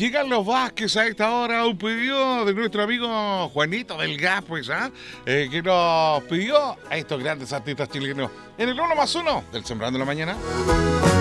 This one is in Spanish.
llegan los Vázquez a esta hora, un pedido de nuestro amigo Juanito del Gas, pues, que nos pidió a estos grandes artistas chilenos en el 1+1 del Sembrando la Mañana.